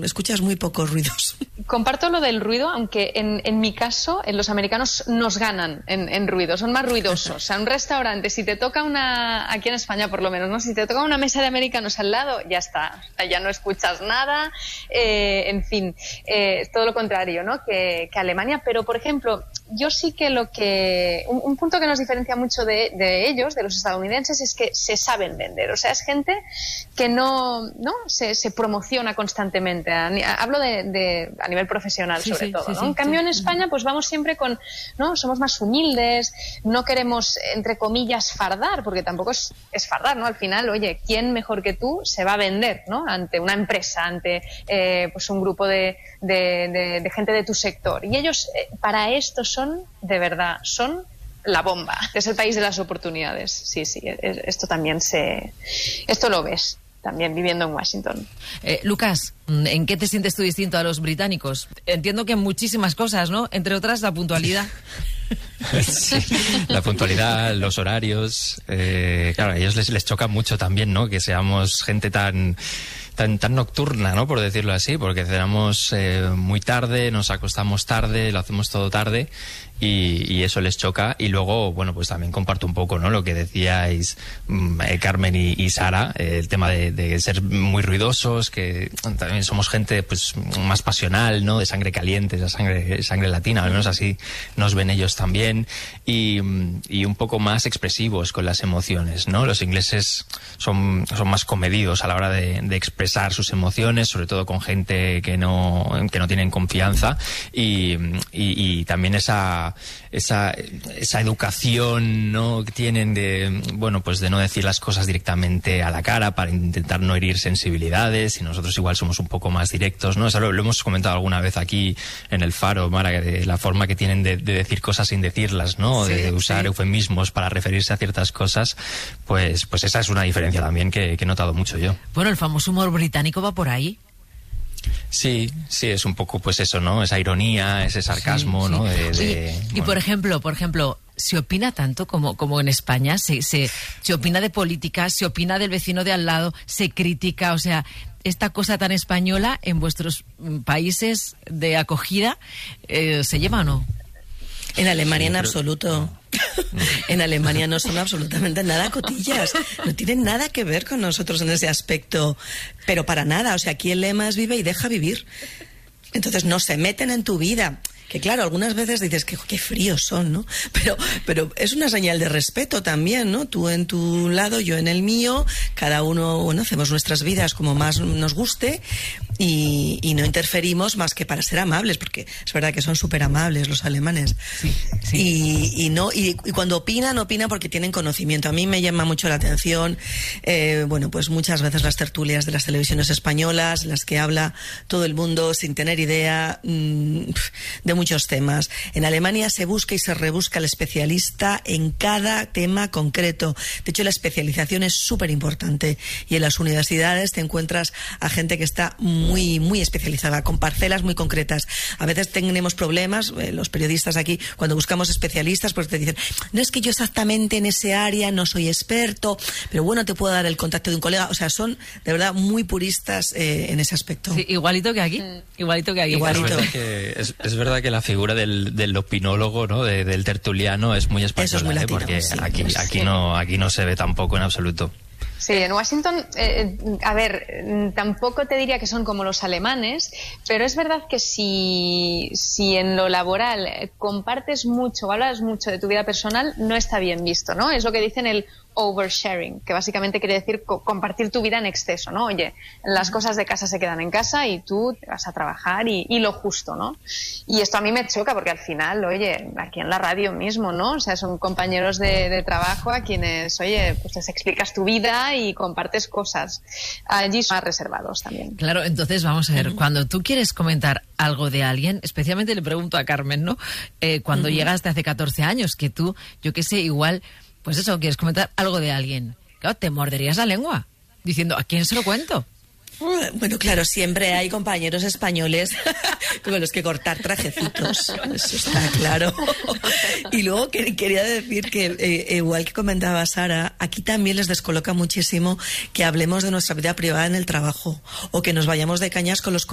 escuchas muy pocos ruidos. Comparto lo del ruido, aunque en mi caso, los americanos nos ganan en ruido, son más ruidosos. O sea, un restaurante, si te toca aquí en España por lo menos, ¿no? Si te toca una mesa de americanos al lado, ya está, ya no escuchas nada, en fin, todo lo contrario, ¿no? Que Alemania. Pero, por ejemplo, yo sí que un punto que nos diferencia mucho de ellos, de los estadounidenses, es que se saben vender. O sea, es gente que no se promociona constantemente. Hablo a nivel profesional, sobre todo, ¿no? En cambio, en España, pues vamos siempre ¿no? Somos más humildes, no queremos, entre comillas, fardar, porque tampoco es fardar, ¿no? Al final, oye, ¿quién mejor que tú se va a vender, ¿no? Ante una empresa, ante pues un grupo de gente de tu sector. Y ellos, para esto de verdad, son la bomba. Es el país de las oportunidades. Sí, esto también esto lo ves también viviendo en Washington. Lucas, ¿en qué te sientes tú distinto a los británicos? Entiendo que en muchísimas cosas, ¿no? Entre otras, la puntualidad. Sí, la puntualidad, los horarios. Claro, a ellos les choca mucho también, ¿no? Que seamos gente tan nocturna, ¿no? Por decirlo así, porque cenamos muy tarde, nos acostamos tarde, lo hacemos todo tarde y eso les choca. Y luego, bueno, pues también comparto un poco, ¿no? Lo que decíais Carmen y Sara, el tema de ser muy ruidosos, que también somos gente pues más pasional, ¿no? De sangre caliente, de sangre latina, al menos así nos ven ellos también, y un poco más expresivos con las emociones, ¿no? Los ingleses son más comedidos a la hora de expresar sus emociones, sobre todo con gente que no tienen confianza, y también esa educación, ¿no? que tienen de no decir las cosas directamente a la cara para intentar no herir sensibilidades, y nosotros igual somos un poco más directos, ¿no? Eso lo hemos comentado alguna vez aquí en el Faro, Mara, de la forma que tienen de decir cosas sin decirlas, ¿no? De usar eufemismos para referirse a ciertas cosas, pues esa es una diferencia también que he notado mucho yo. Bueno, el famoso humor británico va por ahí. Sí, es un poco pues eso, ¿no? Esa ironía, ese sarcasmo, ¿no? Y por ejemplo, ¿se opina tanto como en España? ¿Se opina de política? ¿Se opina del vecino de al lado? ¿Se critica? O sea, esta cosa tan española en vuestros países de acogida, ¿se lleva o no? En Alemania en absoluto. En Alemania no son absolutamente nada cotillas, no tienen nada que ver con nosotros en ese aspecto, pero para nada. O sea, aquí el lema es vive y deja vivir. Entonces no se meten en tu vida. Que claro, algunas veces dices que qué fríos son, ¿no? Pero es una señal de respeto también, ¿no? Tú en tu lado, yo en el mío, cada uno, bueno, hacemos nuestras vidas como más nos guste y no interferimos más que para ser amables, porque es verdad que son súper amables los alemanes. Sí. Y cuando opinan porque tienen conocimiento. A mí me llama mucho la atención, bueno, pues muchas veces las tertulias de las televisiones españolas, en las que habla todo el mundo sin tener idea de muchos temas. En Alemania se busca y se rebusca el especialista en cada tema concreto. De hecho, la especialización es súper importante, y en las universidades te encuentras a gente que está muy, muy especializada, con parcelas muy concretas. A veces tenemos problemas, los periodistas aquí, cuando buscamos especialistas, pues te dicen, no es que yo exactamente en ese área no soy experto, pero bueno, te puedo dar el contacto de un colega. O sea, son de verdad muy puristas en ese aspecto. Sí, igualito que aquí. Igualito. Es verdad que la figura del opinólogo, ¿no? Del tertuliano es muy española. Eso es muy latino, porque sí, aquí no se ve tampoco en absoluto. Sí, en Washington, a ver, tampoco te diría que son como los alemanes, pero es verdad que si en lo laboral compartes mucho o hablas mucho de tu vida personal, no está bien visto, ¿no? Es lo que dicen el oversharing, que básicamente quiere decir compartir tu vida en exceso, ¿no? Oye, las cosas de casa se quedan en casa y tú te vas a trabajar y lo justo, ¿no? Y esto a mí me choca porque al final, oye, aquí en la radio mismo, ¿no? O sea, son compañeros de trabajo a quienes, oye, pues les explicas tu vida y compartes cosas. Allí son más reservados también. Claro, entonces vamos a ver, cuando tú quieres comentar algo de alguien, especialmente le pregunto a Carmen, ¿no? Cuando llegaste hace 14 años, que tú, yo qué sé, igual, pues eso, quieres comentar algo de alguien. Claro, te morderías la lengua diciendo, ¿a quién se lo cuento? Bueno, claro, siempre hay compañeros españoles con los que cortar trajecitos, eso está claro. Y luego quería decir que, igual que comentaba Sara, aquí también les descoloca muchísimo que hablemos de nuestra vida privada en el trabajo, o que nos vayamos de cañas con los